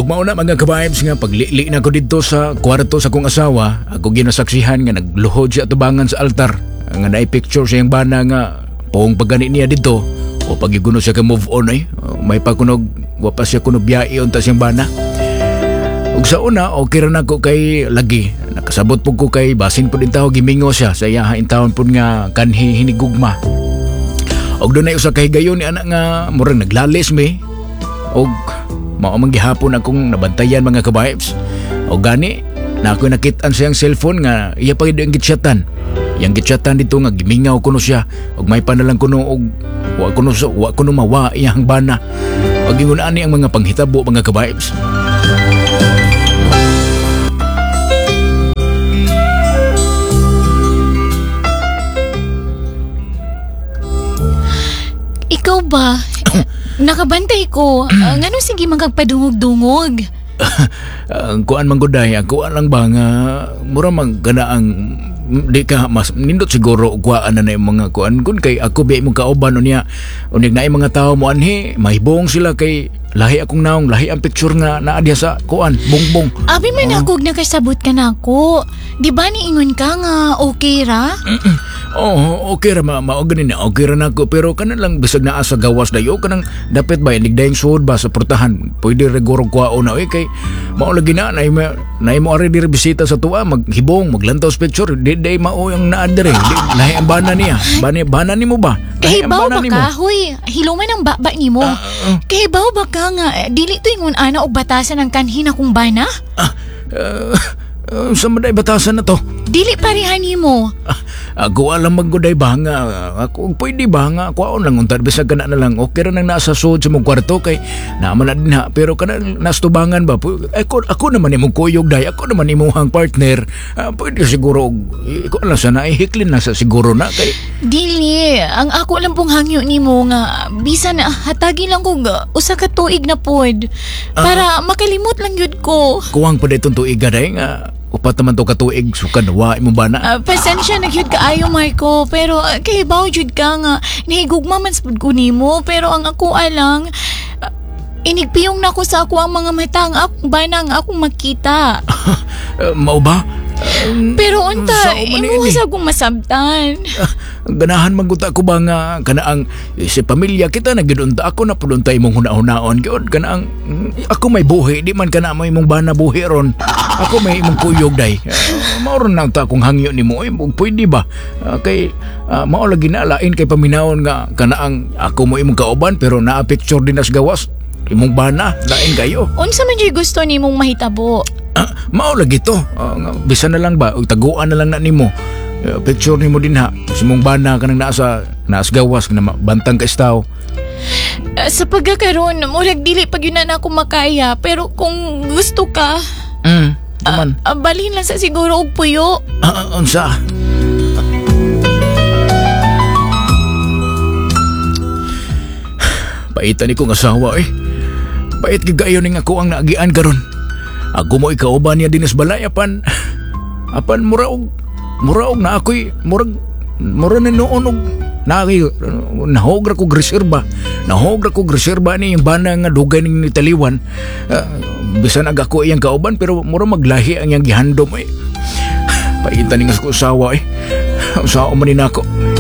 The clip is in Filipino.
Og mauna mga ka-vibes nga paglili na ko dito sa kwarto sa kong asawa, ako ginasaksihan nga nagluhod siya tubangan sa altar. Nga na-picture siya yung bana nga poong pagani niya dito. O pagiguno siya ka move on ay. May pakunog, wapas siya kuno biyai unta siyang bana. Ug sa una, okay rin ako kay lagi. Nakasabot po ko kay basin po din tao gimingo siya sa iyahain taon po nga kanhi hinigugma. Og doon ay usa kay gayon ni anak nga murang naglalis mi. Og mao man gihapon akong nabantayan mga ka-vibes. O gani na ako nakitaan siyang cellphone nga iya pa yung gitsyatan. Yang gitsyatan dito nga gimingaw kuno siya og may panalang kuno og wa kuno mawa iyang bana. Og ingon ani ang mga panghitabo mga ka-vibes. Ikaw ba? Nakabantay ko. Ngano sige magpagpadungog-dungog? Kuan man guday, kuan lang ba nga mura man ganaang di ka mas nindot siguro kuan na yung mga kuan kun kay ako biya mo kauban unya unig na yung mga tao mo anhi mahibong sila kay lahi akong naong lahi ang picture nga naa diha sa kuan bongbong. Abi man ako nakasabot ka nako. Di ba niingon ka nga okay ra? Okay ra mao ganin na okay ra nako pero kanan lang bisag naa sa gawas dayo kanang dapat ba inigdayeng suod ba sa portahan pwede regoro kuaon na kay mao lagi na nay mo ari diri bisita sa tuwa maghibong maglantaw sa picture di mao yung naa diri lahi ang bana niya bana nimo ba kahibaw ba ka huy hiluman ang baba nimo kahibaw ba ka nga dili to ingon ana og batasan ang kanhin akong bana sa maday batasan na to dili parehan nimo ako alam magguday ba nga ako pwede ba nga ako lang untad bisag kana na lang okay ra nang nasa sud sa mong kwarto kay naman na din ha pero kana nastubangan ba ako naman imong kuyog day ako naman imong partner pwede siguro ko lang sana ihiklin na sa siguro na kay dili ang ako lang pong hangyo nimo nga bisan hatagi lang ko usa ka tuig na pod para makalimot lang yun ko kuwang pa ditong tuig day nga upat naman to katuig sukan wa imo bana pasensya na gyud kaayo Marco pero kahibaw jud ka nga nahigugma man sad ko nimo pero ang ako alang inigpiyong nako sa ako ang mga mata ang akong bana nga akong makita mao ba pero unta imo sa akong masabtan ganahan maguta ko ba nga kanaang si pamilya kita na gidunta ako na puluntay mong hunaon gyud kanaang ako may buhi di man kana mo imong bana buhi ron ako may imong kuyog day mao ron na ta akong hangyo nimo pwede ba kay mao lagi na lain kay paminawon nga kanaang ako mo imong kauban pero naa picture din as gawas imong bana lain kayo unsa man jud gusto nimong mahitabo mao lagi to bisan na lang ba taguan na lang na nimo picture nimo din ha sa mong bana kanang naas gawas na bantang ka istaw sa pagkakaroon murag dili pag yun na ako makaya pero kung gusto ka balhin lang sa siguro og puyo unsa paitan ni kong asawa pait gigayon ning ako ang naagian karon ako mo ikauban niya dinas balay apan muraog na ako'y murag na noon og nahogra ko reserba ni yung bana nga dugay ning nitaliwan bisan aga ko iyang kauban pero mura maglahi ang iyang gihandom paitan ning ako usawa usawa man din ako